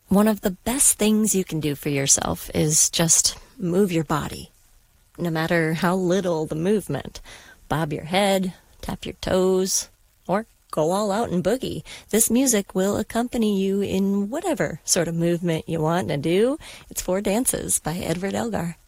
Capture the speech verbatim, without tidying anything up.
One of the best things you can do for yourself is just move your body. No matter how little the movement. Bob your head, tap your toes, or go all out and boogie. This music will accompany you in whatever sort of movement you want to do. It's Four Dances by Edward Elgar.